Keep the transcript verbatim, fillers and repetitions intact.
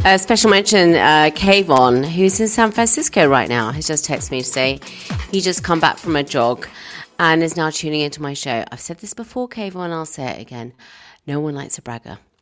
A special mention, uh, Kayvon, who's in San Francisco right now, has just texted me to say he just come back from a jog and is now tuning into my show. I've said this before, Kayvon, I'll say it again. No one likes a bragger.